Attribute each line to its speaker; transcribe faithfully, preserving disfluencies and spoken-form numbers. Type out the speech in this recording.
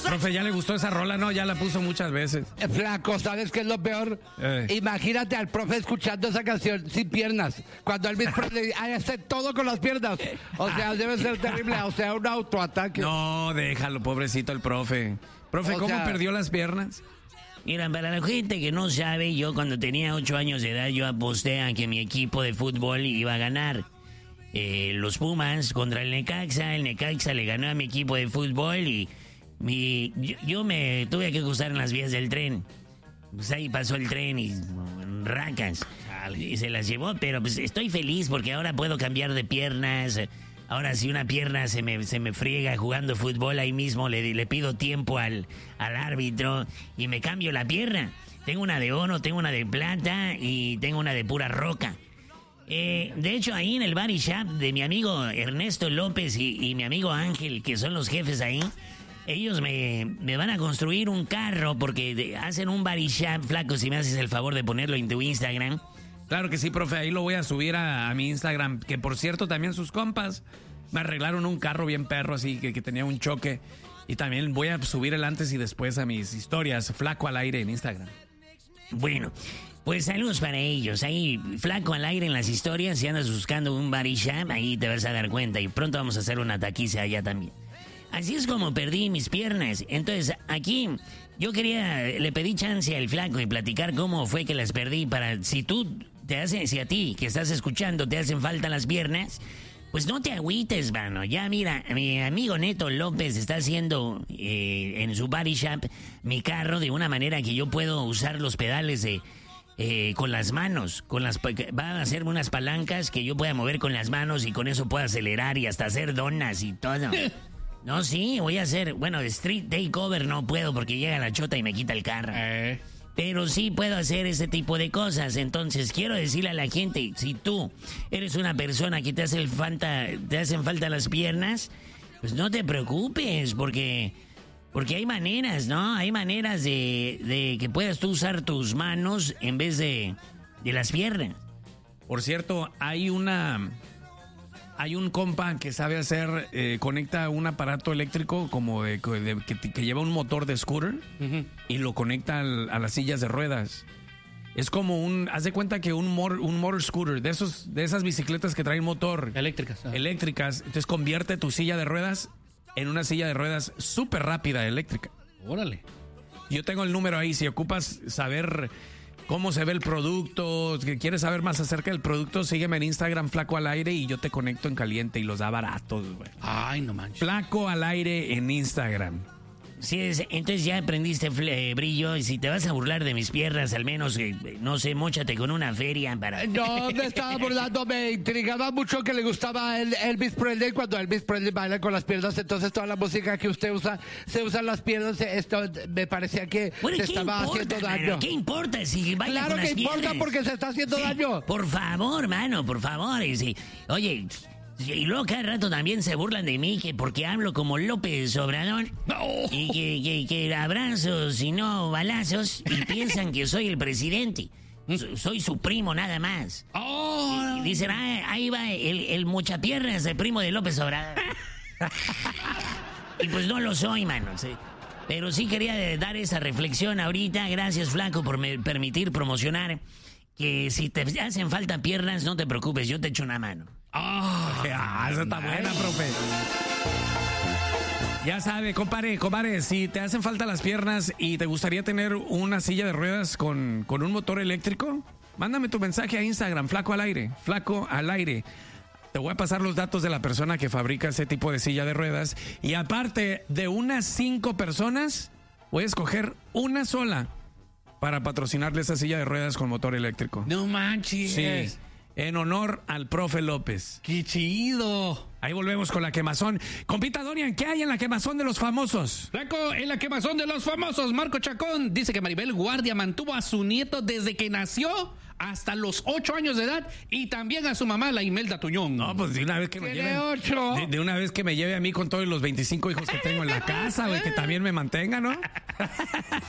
Speaker 1: Profe, ya le gustó esa rola, ¿no? Ya la puso muchas veces.
Speaker 2: Eh, Flaco, ¿sabes qué es lo peor?
Speaker 1: Eh.
Speaker 2: Imagínate al profe escuchando esa canción sin piernas. Cuando Elvis Presley hace todo con las piernas. O sea, debe ser terrible. O sea, un autoataque.
Speaker 1: No, déjalo, pobrecito el profe. Profe,
Speaker 2: O
Speaker 1: ¿cómo
Speaker 2: sea-
Speaker 1: perdió las piernas?
Speaker 3: Mira, para la gente que no sabe, yo cuando tenía ocho años de edad, yo aposté a que mi equipo de fútbol iba a ganar. Eh, los Pumas contra el Necaxa, el Necaxa le ganó a mi equipo de fútbol y mi, yo, yo me tuve que cruzar en las vías del tren. Pues ahí pasó el tren y racas, y se las llevó, pero pues estoy feliz porque ahora puedo cambiar de piernas. Ahora si una pierna se me, se me friega jugando fútbol, ahí mismo le, le pido tiempo al, al árbitro y me cambio la pierna. Tengo una de oro, tengo una de plata y tengo una de pura roca. Eh, de hecho, ahí en el body shop de mi amigo Ernesto López y, y mi amigo Ángel, que son los jefes ahí, ellos me, me van a construir un carro porque de- hacen un body shop, Flaco, si me haces el favor de ponerlo en tu Instagram.
Speaker 1: Claro que sí, profe, ahí lo voy a subir a, a mi Instagram, que por cierto también sus compas me arreglaron un carro bien perro así, que, que tenía un choque, y también voy a subir el antes y después a mis historias, Flaco al Aire en Instagram.
Speaker 3: Bueno, pues saludos para ellos. Ahí, Flaco al Aire en las historias, si andas buscando un body shop, ahí te vas a dar cuenta y pronto vamos a hacer una taquiza allá también. Así es como perdí mis piernas. Entonces, aquí yo quería, le pedí chance al Flaco y platicar cómo fue que las perdí para, si tú te hace, si a ti que estás escuchando te hacen falta las piernas, pues no te agüites, mano. Ya mira, mi amigo Neto López está haciendo eh, en su body shop mi carro de una manera que yo puedo usar los pedales de, eh, con las manos. Con las, pa- va a hacerme unas palancas que yo pueda mover con las manos y con eso puedo acelerar y hasta hacer donas y todo. No, sí, voy a hacer, bueno, street takeover no puedo porque llega la chota y me quita el carro.
Speaker 2: Eh.
Speaker 3: Pero sí puedo hacer ese tipo de cosas. Entonces quiero decirle a la gente, si tú eres una persona que te hace falta, te hacen falta las piernas, pues no te preocupes, porque, porque hay maneras, ¿no? Hay maneras de, de que puedas tú usar tus manos en vez de, de las piernas.
Speaker 1: Por cierto, hay una... Hay un compa que sabe hacer, eh, conecta un aparato eléctrico como de, de- que, que lleva un motor de scooter y lo conecta al- a las sillas de ruedas. Es como un, haz de cuenta que un, mor- un motor scooter, de esos, de esas bicicletas que traen motor.
Speaker 2: Eléctricas. ah.
Speaker 1: Eléctricas. Entonces convierte tu silla de ruedas en una silla de ruedas súper rápida eléctrica.
Speaker 2: Órale.
Speaker 1: Yo tengo el número ahí, si ocupas saber cómo se ve el producto, que quieres saber más acerca del producto, sígueme en Instagram, Flaco al Aire, y yo te conecto en caliente y los da baratos, güey.
Speaker 2: Ay, no manches.
Speaker 1: Flaco al Aire en Instagram.
Speaker 3: Sí, es- entonces ya aprendiste fl- eh, brillo y si te vas a burlar de mis piernas, al menos, eh, no sé, móchate con una feria para...
Speaker 2: No, me estaba burlando, me intrigaba mucho que le gustaba el Elvis Presley cuando Elvis Presley baila con las piernas, entonces toda la música que usted usa, se usan las piernas, esto me parecía que
Speaker 3: Bueno,
Speaker 2: se
Speaker 3: ¿qué
Speaker 2: estaba
Speaker 3: importa,
Speaker 2: haciendo
Speaker 3: mano?
Speaker 2: daño.
Speaker 3: ¿Qué importa si baila
Speaker 2: Claro
Speaker 3: con
Speaker 2: que
Speaker 3: las
Speaker 2: importa
Speaker 3: piernas?
Speaker 2: porque se está haciendo
Speaker 3: Sí,
Speaker 2: daño.
Speaker 3: Por favor, mano, por favor. Y sí, oye, y luego cada rato también se burlan de mí que porque hablo como López Obrador y que, que, que abrazos y no balazos y piensan que soy el presidente. So- Soy su primo nada más.
Speaker 2: Oh,
Speaker 3: Y dicen, ah, ahí va el, el mochapiernas, el primo de López Obrador. Y pues no lo soy, mano. sí. Pero sí quería eh, dar esa reflexión ahorita. Gracias, Flaco, por me permitir promocionar que si te hacen falta piernas, no te preocupes, yo te echo una mano.
Speaker 1: Ah, esa está buena, profe. Ya sabe, compadre, compadre, si te hacen falta las piernas y te gustaría tener una silla de ruedas con, con un motor eléctrico, mándame tu mensaje a Instagram, Flaco al Aire, Flaco al Aire. Te voy a pasar los datos de la persona que fabrica ese tipo de silla de ruedas. Y aparte de unas cinco personas, voy a escoger una sola para patrocinarle esa silla de ruedas con motor eléctrico.
Speaker 2: no manches.
Speaker 1: Sí, en honor al profe López.
Speaker 2: Qué chido.
Speaker 1: Ahí volvemos con la quemazón. Compita Dorian, ¿qué hay en la quemazón de los famosos?
Speaker 4: Flaco, en la quemazón de los famosos, Marco Chacón dice que Maribel Guardia mantuvo a su nieto desde que nació hasta los ocho años de edad y también a su mamá, la Imelda Tuñón.
Speaker 1: No, pues de una vez que me
Speaker 2: Tiene
Speaker 1: lleve.
Speaker 2: ocho.
Speaker 1: De, de una vez que me lleve a mí con todos los veinticinco hijos que tengo en la casa, güey, que también me mantenga, ¿no?